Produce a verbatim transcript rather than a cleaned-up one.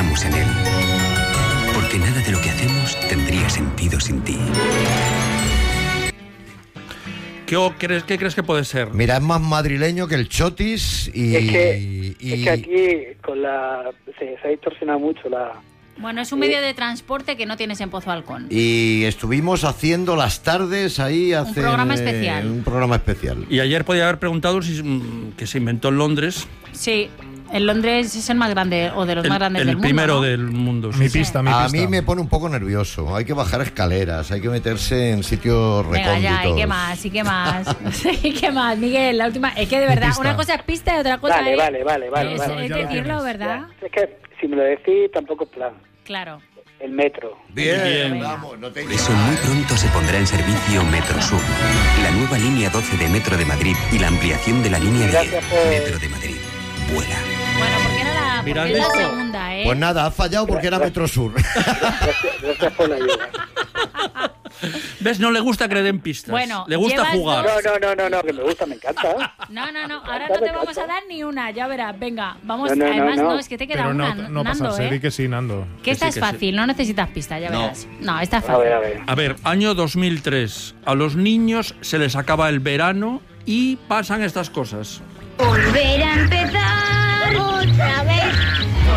confiamos en él. Porque nada de lo que hacemos tendría sentido sin ti. ¿Qué crees, qué crees que puede ser? Mira, es más madrileño que el Chotis y... Es que, y... es que aquí con la se, se ha distorsionado mucho la... Bueno, es un medio de transporte que no tienes en Pozo Alcón. Y estuvimos haciendo las tardes ahí hace... Un programa especial. Un programa especial. Y ayer podía haber preguntado si que se inventó en Londres. Sí, en Londres es el más grande, o de los el, más grandes el del mundo, primero ¿no? del mundo. Sí. Mi pista, mi A pista. mí me pone un poco nervioso. Hay que bajar escaleras, hay que meterse en sitios Venga, recónditos. ya, ¿y qué más? ¿Y qué más? ¿Y qué más, Miguel? La última... Es que de verdad, pista. una cosa es pista y otra cosa Vale, es... vale, vale, vale, Es, vale. es Ya lo decirlo, tienes. ¿verdad? Ya. Es que si me lo decís tampoco es plan. Claro. El metro. Bien, Bien. vamos, no te Por eso muy pronto se pondrá en servicio Metro Sur, la nueva línea doce de Metro de Madrid y la ampliación de la línea diez. Gracias por- Metro de Madrid. Vuela. Bueno, porque era la, porque Mirad es la esto. segunda, ¿eh? Pues nada, has fallado porque era Metro Sur. Gracias, gracias por la ayuda. ¿Ves? No le gusta creer en pistas. Bueno, le gusta llevas jugar. dos- No, no, no, no, no, que me gusta, me encanta. No, no, no, ahora no te vamos a dar ni una, ya verás, venga, vamos, No, no, no, además no, no. es que te queda Pero una, no, no Nando, pasarse, di ¿eh? que sí, Nando. Que esta Que es sí, que sí. fácil, no necesitas pista, ya No. verás. No, esta es A fácil. ver, a ver. A ver, año dos mil tres. A los niños se les acaba el verano y pasan estas cosas. Volver a empezar otra vez.